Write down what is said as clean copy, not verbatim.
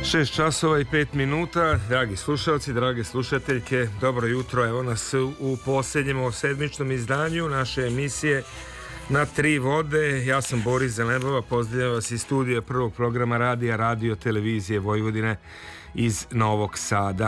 6 časova i 5 minuta, dragi slušalci, drage slušateljke, dobro jutro, evo nas u posljednjem sedmičnom izdanju naše emisije Na tri vode. Ja sam Boris Zelebova, pozdravljam vas iz studija prvog programa radija Radio Televizije Vojvodine iz Novog Sada.